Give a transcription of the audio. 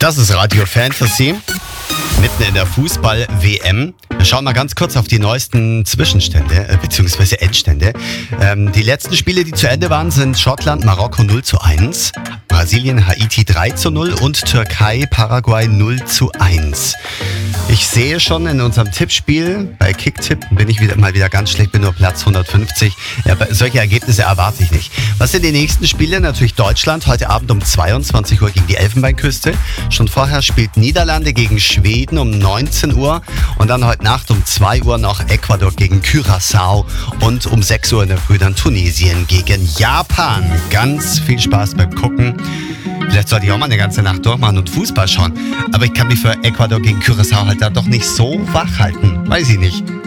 Das ist Radio Fantasy, mitten in der Fußball-WM. Wir schauen mal ganz kurz auf die neuesten Zwischenstände, beziehungsweise Endstände. Die letzten Spiele, die zu Ende waren, sind Schottland, Marokko 0:1, Brasilien, Haiti 3:0 und Türkei, Paraguay 0:1. Ich sehe schon in unserem Tippspiel, bei Kicktipp bin ich mal wieder ganz schlecht, bin nur Platz 150. Ja, solche Ergebnisse erwarte ich nicht. Was sind die nächsten Spiele? Natürlich Deutschland, heute Abend um 22 Uhr gegen die Elfenbeinküste. Schon vorher spielt Niederlande gegen Schweden um 19 Uhr. Und dann heute Nacht um 2 Uhr noch Ecuador gegen Curaçao. Und um 6 Uhr in der Früh dann Tunesien gegen Japan. Ganz viel Spaß beim Gucken. Vielleicht sollte ich auch mal eine ganze Nacht durchmachen und Fußball schauen. Aber ich kann mich für Ecuador gegen Curaçao halt da doch nicht so wach halten. Weiß ich nicht.